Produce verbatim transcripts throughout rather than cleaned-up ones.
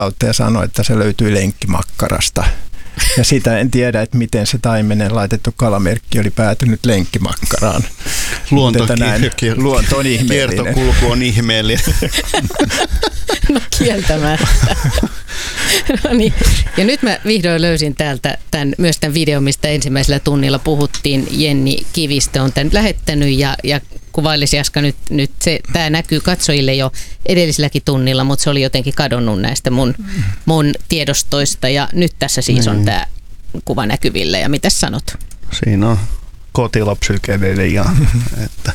ja sanoi, että se löytyy lenkkimakkarasta. Ja sitä en tiedä, että miten se taimenen laitettu kalamerkki oli päätynyt lenkkimakkaraan. Luonto, ki- luonto on ihmeellinen. Kiertokulku on ihmeellinen. No kieltämättä. No niin. Ja nyt mä vihdoin löysin täältä tämän, myös tämän videon, mistä ensimmäisellä tunnilla puhuttiin. Jenni Kivistö on tämän lähettänyt ja, ja kuvailisi Jaska nyt, nyt se, tämä näkyy katsojille jo edelliselläkin tunnilla, mutta se oli jotenkin kadonnut näistä mun, mun tiedostoista ja nyt tässä siis on tämä kuva näkyvillä ja mitä sanot? Siinä on kotilapsykedelia, että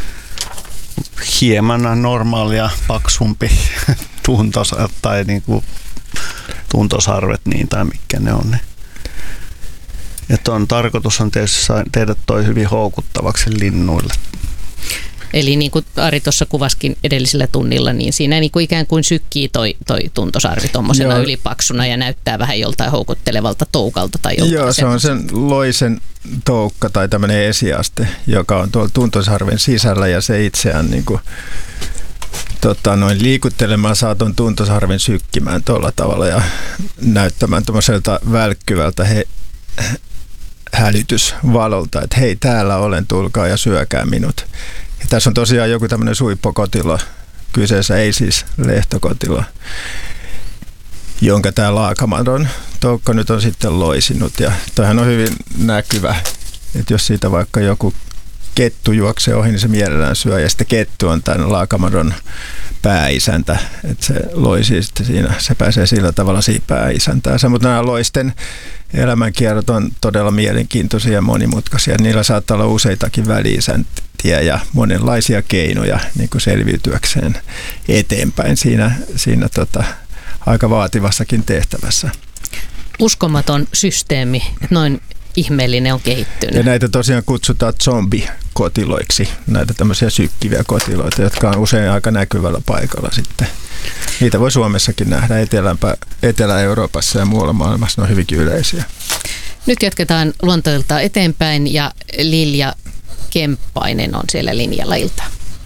hieman normaalia paksumpi tuntos, tai niinku tuntosarvet niin tai mitkä ne on. Että on tarkoitus on tietysti tehdä toi hyvin houkuttavaksi linnuille. Eli niin kuin Ari tuossa kuvaskin edellisellä tunnilla, niin siinä niin kuin ikään kuin sykkii toi, toi tuntosarvi tuommoisena ylipaksuna ja näyttää vähän joltain houkuttelevalta toukalta tai joltain. Joo, se on sen loisen toukka tai tämmöinen esiaste, joka on tuolla tuntosarven sisällä ja se itseään niin kuin, tota, noin liikuttelemaan saa tuon tuntosarven sykkimään tuolla tavalla ja näyttämään tuommoiselta välkkyvältä he, hälytysvalolta, että hei, täällä olen, tulkaa ja syökää minut. Ja tässä on tosiaan joku tämmöinen suippokotilo kyseessä, ei siis lehtokotilo, jonka tämä laakamadon toukka nyt on sitten loisinut. Ja toihan on hyvin näkyvä, että jos siitä vaikka joku kettu juoksee ohi, niin se mielellään syö. Ja sitten kettu on tämän laakamadon pääisäntä, että se loisi sitten siinä, se pääsee sillä tavalla siihen pääisäntäänsä. Mutta nämä loisten elämänkierrot on todella mielenkiintoisia ja monimutkaisia. Niillä saattaa olla useitakin väli-isäntiä ja monenlaisia keinoja niin kuin selviytyäkseen eteenpäin siinä, siinä tota, aika vaativassakin tehtävässä. Uskomaton systeemi, että noin ihmeellinen on kehittynyt. Ja näitä tosiaan kutsutaan zombikotiloiksi, näitä tämmöisiä sykkiviä kotiloita, jotka on usein aika näkyvällä paikalla sitten. Niitä voi Suomessakin nähdä Etelämpä, Etelä-Euroopassa ja muualla maailmassa, ne on hyvinkin yleisiä. Nyt jatketaan luontoiltaa eteenpäin ja Lilja Kemppainen on siellä linjalla. Ilta.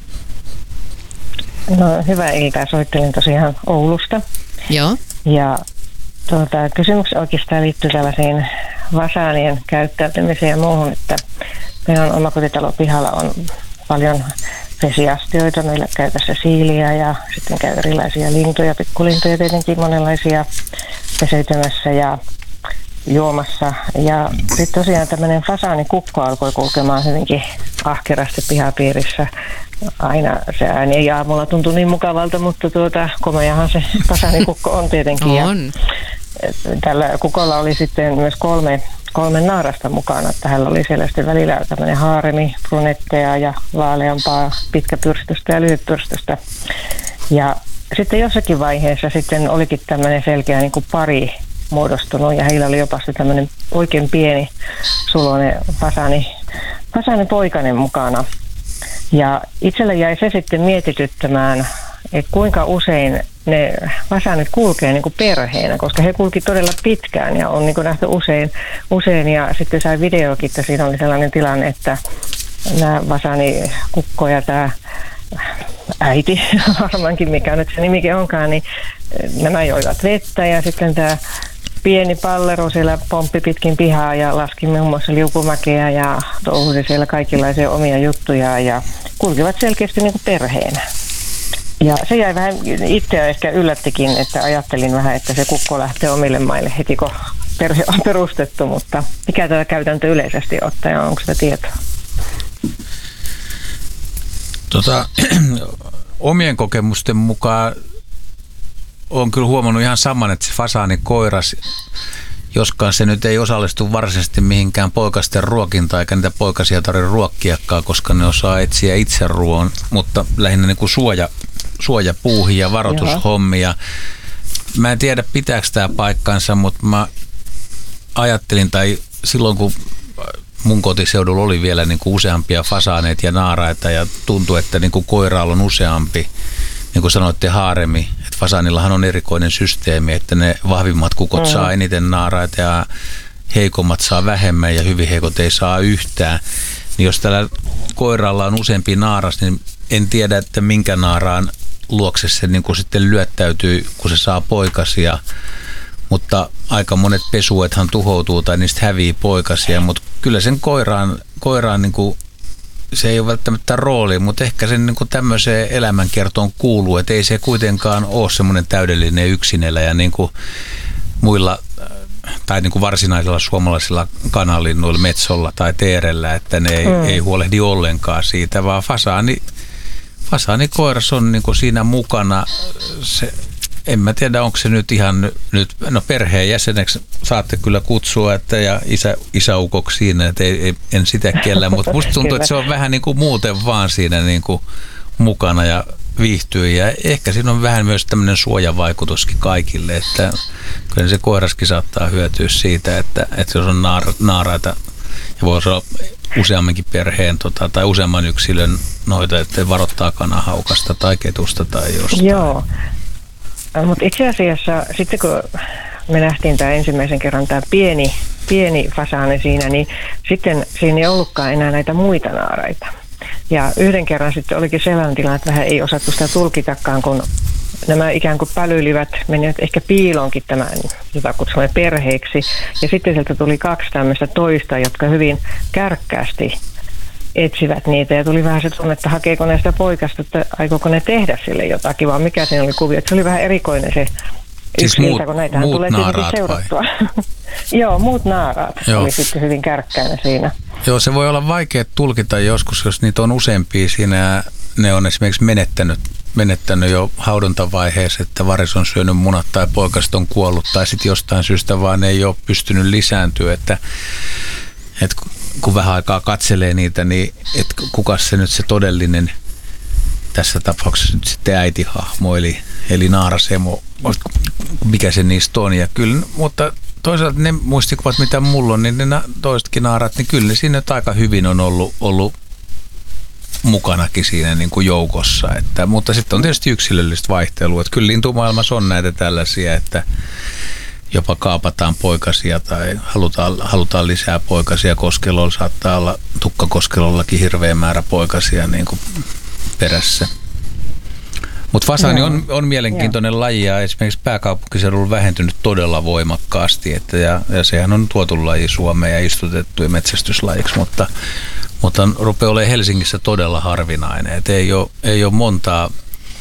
No, hyvää iltaa. Soittelin tosiaan Oulusta. Joo. Ja tuota, kysymys oikeastaan liittyy tällaisiin fasaanien käyttäytymiseen ja muuhun, että meidän omakotitalo pihalla on paljon vesiastioita, meillä käy tässä siiliä ja sitten käy erilaisia lintuja, pikkulintuja tietenkin monenlaisia peseytymässä ja juomassa. Ja sitten tosiaan tämmöinen fasaanikukko alkoi kulkemaan hyvinkin ahkerasti pihapiirissä. Aina se ääni ei aamulla tuntu niin mukavalta, mutta tuota, komeahan se fasaanikukko on tietenkin. On. Ja tällä kukolla oli sitten myös kolme, kolme naarasta mukana. Että hänellä oli siellä sitten välillä tämmöinen haaremi, brunetteja ja vaaleampaa, pitkäpyrstöstä ja lyhytpyrstöstä. Ja sitten jossakin vaiheessa sitten olikin tämmöinen selkeä niin kuin pari muodostunut ja heillä oli jopa se tämmöinen oikein pieni suloinen fasaani, fasaani poikainen mukana. Ja itselle jäi se sitten mietityttämään, että kuinka usein ne fasaanit kulkee niin kuin perheenä, koska he kulki todella pitkään ja on niin kuin nähty usein, usein ja sitten sai videokin, että siinä oli sellainen tilanne, että nämä fasaanikukko ja tämä äiti, varmaankin mikä nyt se nimikin onkaan, niin nämä joivat vettä ja sitten tämä pieni pallero siellä pomppi pitkin pihaa ja laski muun muassa liukumäkeä ja touhusi siellä kaikenlaisia omia juttuja ja kulkivat selkeästi niin kuin perheenä. Ja se jäi vähän itseä ehkä yllättikin, että ajattelin vähän, että se kukko lähtee omille maille heti kun perhe on perustettu, mutta mikä tätä käytäntö yleisesti ottaen, onko sitä tietoa? Tota, omien kokemusten mukaan olen kyllä huomannut ihan saman, että se fasaanikoiras, joskaan se nyt ei osallistu varsinaisesti mihinkään poikasten ruokintaan, eikä niitä poikasia tarvitse ruokkiakaan, koska ne osaa etsiä itse ruoan, mutta lähinnä niin kuin suoja, suojapuuhia ja varoitushommia. Mä en tiedä, pitääkö tämä paikkansa, mutta mä ajattelin, tai silloin kun mun kotiseudulla oli vielä niin kuin useampia fasaaneita ja naaraita ja tuntui, että niin kuin koiraalla on useampi, niin kuin sanoitte, haaremi, että fasaanillahan on erikoinen systeemi, että ne vahvimmat kukot mm. saa eniten naaraita ja heikommat saa vähemmän ja hyvin heikot ei saa yhtään. Niin jos tällä koiralla on useampi naaras, niin en tiedä, että minkä naaraan luokse se niin kuin sitten lyöttäytyy, kun se saa poikasia. Mutta aika monet pesuethan tuhoutuu tai niistä hävii poikasia, mutta kyllä sen koiraan, koiraan niin kuin, se ei ole välttämättä rooli, mutta ehkä sen niin kuin tämmöiseen elämänkertoon kuuluu, että ei se kuitenkaan ole semmoinen täydellinen yksineläjä niin kuin muilla tai niin kuin varsinaisilla suomalaisilla kanalinnuilla, metsolla tai teerellä, että ne ei, mm. ei huolehdi ollenkaan siitä, vaan fasaani, fasaanikoiras on niin kuin siinä mukana. Se, en mä tiedä, onko se nyt ihan nyt, no perheenjäseneksi saatte kyllä kutsua, että ja isä, isäukoksi siinä, että ei, ei, en sitä kiellä, mutta musta tuntuu, että se on vähän niin kuin muuten vaan siinä niin kuin mukana ja viihtyy ja ehkä siinä on vähän myös tämmöinen suojavaikutuskin kaikille, että kyllä se koiraskin saattaa hyötyä siitä, että, että jos on naara, naaraita ja voisi olla useammankin perheen tota, tai useamman yksilön noita, että varoittaa kanahaukasta tai ketusta tai jostain. Joo, mutta itse asiassa sitten kun me nähtiin tämä ensimmäisen kerran tämä pieni, pieni fasaani siinä, niin sitten siinä ei ollutkaan enää näitä muita naaraita. Ja yhden kerran sitten olikin sellainen tilanne, että vähän ei osattu sitä tulkitakaan, kun nämä ikään kuin pälyilivät menivät ehkä piiloonkin tämän, jota kutsumme perheeksi. Ja sitten sieltä tuli kaksi tämmöistä toista, jotka hyvin kärkkäästi etsivät niitä. Ja tuli vähän se tunne, että hakeeko ne sitä poikasta, että aikooko ne tehdä sille jotakin, vaan mikä siinä oli kuvio. Että se oli vähän erikoinen se siis yksi muut, ilta, kun näitähän muut tulee tietenkin seurattua. Joo, muut naaraat Joo. oli sitten hyvin kärkkäänä siinä. Joo, se voi olla vaikea tulkita joskus, jos niitä on useampia siinä. Ne on esimerkiksi menettänyt, menettänyt jo haudontavaiheessa, että varis on syönyt munat tai poikaset on kuollut tai sitten jostain syystä vaan ei ole pystynyt lisääntyä, että, että kun vähän aikaa katselee niitä, niin että kuka se nyt se todellinen tässä tapauksessa nyt sitten äitihahmo, eli, eli naarasemo, mikä se niistä on. Ja kyllä, mutta toisaalta ne muistikuvat, mitä mulla on, niin ne toisetkin naarat, niin kyllä ne siinä aika hyvin on ollut, ollut mukanakin siinä niin kuin joukossa. Että, mutta sitten on tietysti yksilöllistä vaihtelua. Että kyllä lintumaailmassa on näitä tällaisia, että jopa kaapataan poikasia tai halutaan, halutaan lisää poikasia. Koskelolla saattaa olla, tukkakoskelollakin hirveä määrä poikasia niin kuin perässä. Mutta fasaani on, on mielenkiintoinen laji ja esimerkiksi pääkaupunkiseudulla vähentynyt todella voimakkaasti. Että ja, ja sehän on tuotu laji Suomeen ja istutettu metsästyslajiksi, mutta, mutta rupeaa olemaan Helsingissä todella harvinainen. Et ei ole, ei ole montaa,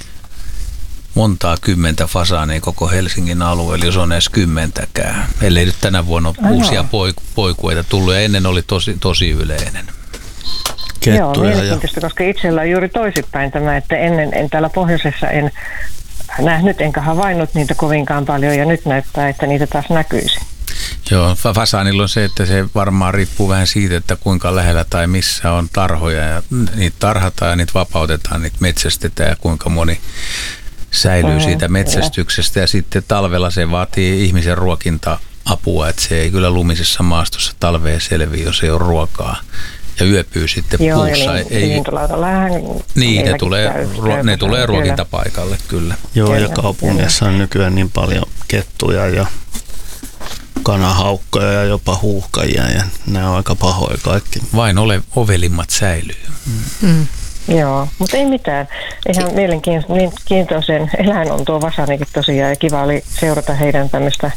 montaa kymmentä fasaania koko Helsingin alueella, jos on edes kymmentäkään. Ellei nyt tänä vuonna ole Aha. uusia poik- poikueita tullut ja ennen oli tosi, tosi yleinen. Joo, mielenkiintoista, koska itsellä on juuri toisinpäin tämä, että ennen en täällä pohjoisessa en nähnyt enkä havainnut niitä kovinkaan paljon ja nyt näyttää, että niitä taas näkyisi. Joo, fasaanilla on se, että se varmaan riippuu vähän siitä, että kuinka lähellä tai missä on tarhoja ja niitä tarhataan ja niitä vapautetaan, niitä metsästetään ja kuinka moni säilyy mm, siitä metsästyksestä ja sitten talvella se vaatii ihmisen ruokinta-apua, että se ei kyllä lumisessa maastossa talveen selviä, jos ei ole ruokaa. Ja yöpyy sitten Joo, puussa. Joo, eli liintulautallähän niin, ne tulee, käy, ruo- ne tulee ruokintapaikalle, kyllä. Joo, kyllä, ja kaupungissa on nykyään niin paljon kettuja ja kanahaukkoja ja jopa huuhkajia, ja nämä on aika pahoja kaikki. Vain ole ovelimmat säilyy. Mm. Mm. Joo, mutta ei mitään. Ihan mielenkiintoisen eläin on tuo fasaanikin tosiaan, ja kiva oli seurata heidän tämmöistä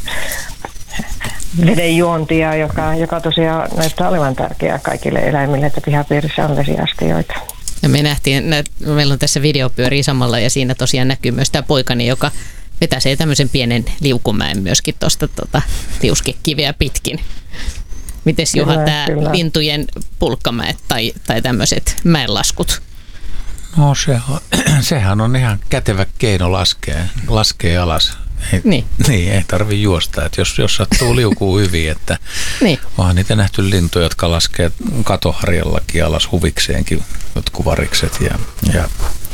vedenjuontia, joka, joka tosiaan näyttää olevan tärkeää kaikille eläimille, että pihapiirissä on vesiastioita. Ja me nähtiin, meillä on tässä video pyörii samalla ja siinä tosiaan näkyy myös tämä poikani, joka vetäsee tämmöisen pienen liukumäen myöskin tuosta tuota, liuskekiveä pitkin. Mites Juha, tämä lintujen pulkkamäet tai, tai tämmöiset mäenlaskut? No se on, sehän on ihan kätevä keino laskea, laskea alas. Ei, niin. niin, ei tarvitse juosta, että jos, jos sattuu liukuu hyvin, että niin. Onhan niitä nähty lintuja, jotka laskee katoharjallakin alas huvikseenkin, jotkut varikset ja, ja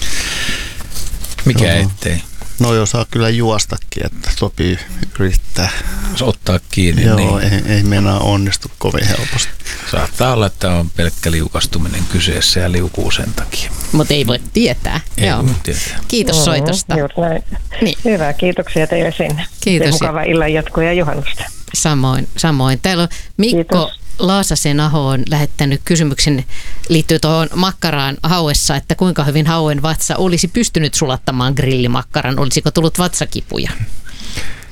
mikä no, ettei. No jos saa kyllä juostakin, että sopii yrittää. Ottaa kiinni. Joo, niin. ei, ei meinaa onnistu kovin helposti. Saattaa olla, että on pelkkä liukastuminen kyseessä ja liukuu sen takia. Mutta ei voi tietää. Ei Joo. voi tietää. Kiitos mm-hmm. soitosta. Juuri näin. Niin. Hyvä, kiitoksia teille sinne. Kiitos. Ja mukava illan jatkoa ja juhannusta. Samoin, samoin. Täällä on Mikko Kiitos. Laasasen-aho on lähettänyt kysymyksen, liittyy tuohon makkaraan hauessa, että kuinka hyvin hauen vatsa olisi pystynyt sulattamaan grillimakkaran, olisiko tullut vatsakipuja?